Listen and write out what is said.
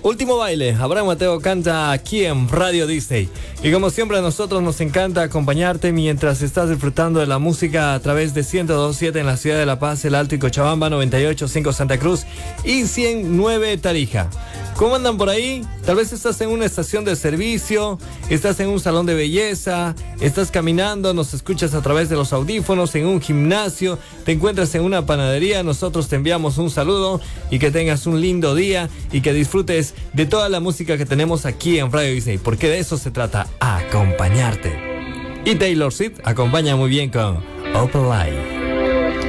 Último baile, Abraham Mateo canta aquí en Radio Disney. Y como siempre a nosotros nos encanta acompañarte mientras estás disfrutando de la música a través de 102.7 en la ciudad de La Paz, El Alto y Cochabamba, 98.5 Santa Cruz y 100.9 Tarija. ¿Cómo andan por ahí? Tal vez estás en una estación de servicio, estás en un salón de belleza, estás caminando, nos escuchas a través de los audífonos, en un gimnasio, te encuentras en una panadería. Nosotros te enviamos un saludo y que tengas un lindo día y que disfrutes de toda la música que tenemos aquí en Radio Disney, porque de eso se trata, acompañarte. Y Taylor Swift acompaña muy bien con Open Light.